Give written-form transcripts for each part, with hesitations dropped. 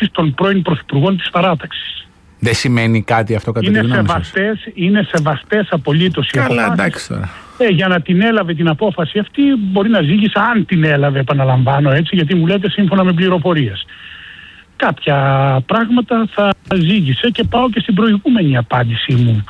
παράταξης των πρώην πρωθυπουργών της παράταξης. Δεν σημαίνει κάτι αυτό κατά τη γνώμη σας? Είναι σεβαστές απολύτως οι αποφάσεις. Εντάξει τώρα. Για να την έλαβε την απόφαση αυτή, μπορεί να ζήγησε, αν την έλαβε, επαναλαμβάνω έτσι, γιατί μου λέτε σύμφωνα με πληροφορίες. Κάποια πράγματα θα ζήγησε και πάω και στην προηγούμενη απάντησή μου,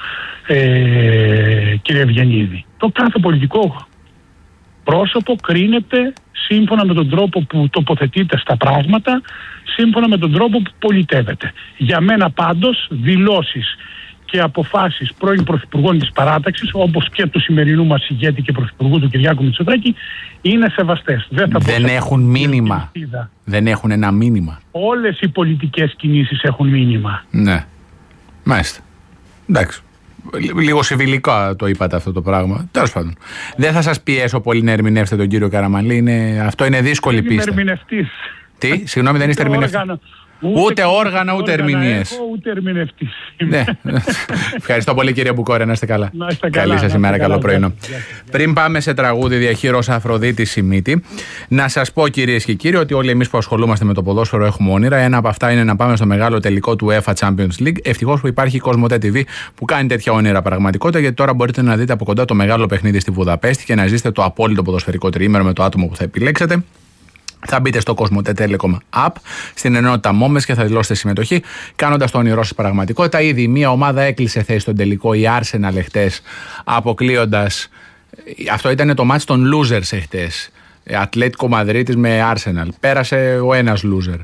κύριε Ευγενίδη. Το κάθε πολιτικό πρόσωπο κρίνεται σύμφωνα με τον τρόπο που τοποθετείται στα πράγματα, σύμφωνα με τον τρόπο που πολιτεύεται. Για μένα πάντως δηλώσεις και αποφάσεις πρώην πρωθυπουργών της παράταξης, όπως και του σημερινού μας ηγέτη και πρωθυπουργού του Κυριάκου Μητσοτάκη, είναι σεβαστές. Δεν έχουν μήνυμα. Δεν έχουν ένα μήνυμα. Όλες οι πολιτικές κινήσεις έχουν μήνυμα. Ναι. Μάλιστα. Εντάξει. Λίγο συμβιλικά το είπατε αυτό το πράγμα. Τέλος πάντων. Δεν θα σας πιέσω πολύ να ερμηνεύσετε τον κύριο Καραμανλή. Αυτό είναι δύσκολη πίστη. Είμαι ερμηνευτής. Τι, συγγνώμη, δεν είστε ερμηνευτής? Ούτε όργανα, ούτε ερμηνείες. Ούτε ερμηνευτής. Ναι. Ευχαριστώ πολύ, κύριε Μπουκόρε, να είστε καλά. Καλή σας ημέρα, καλό πρωινό. Πριν πάμε σε τραγούδι διαχείρος Αφροδίτη Σιμίτη, να σας πω, κυρίες και κύριοι, ότι όλοι εμείς που ασχολούμαστε με το ποδόσφαιρο έχουμε όνειρα. Ένα από αυτά είναι να πάμε στο μεγάλο τελικό του UEFA Champions League. Ευτυχώς που υπάρχει η Κοσμοτέ TV που κάνει τέτοια όνειρα πραγματικότητα, γιατί τώρα μπορείτε να δείτε από κοντά το μεγάλο παιχνίδι στη Βουδαπέστη και να ζήσετε το απόλυτο ποδοσφαιρικό τριήμερο με το άτομο που θα επιλέξετε. Θα μπείτε στο Cosmote Telecom App, στην ενότητα Μόμες και θα δηλώσετε συμμετοχή, κάνοντας το όνειρό σας πραγματικότητα. Ήδη μία ομάδα έκλεισε θέση στον τελικό, η Arsenal εχθές, αποκλείοντας. Αυτό ήταν το μάτς των losers εχθές. Ατλέτικο Μαδρίτης με Arsenal. Πέρασε ο ένας loser.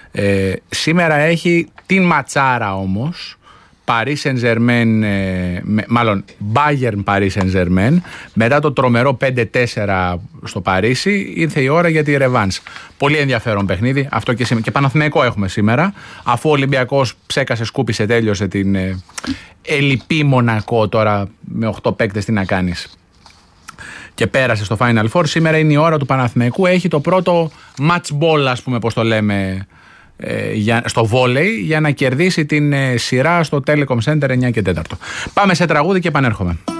Σήμερα έχει την ματσάρα όμως. Paris Saint-Germain, μάλλον Bayern Paris Saint-Germain, μετά το τρομερό 5-4 στο Παρίσι, ήρθε η ώρα για τη ρεβάνς. Πολύ ενδιαφέρον παιχνίδι, αυτό και σήμερα. Και Παναθηναϊκό έχουμε σήμερα, αφού ο Ολυμπιακός ψέκασε, σκούπισε, τέλειωσε την ελλειπή Μονακό τώρα με 8 παίκτες, τι να κάνεις. Και πέρασε στο Final Four. Σήμερα είναι η ώρα του Παναθηναϊκού, έχει το πρώτο match ball, ας πούμε, πώς το λέμε, στο βόλεϊ, για να κερδίσει την σειρά στο Telecom Center 9 και 4. Πάμε σε τραγούδι και επανέρχομαι.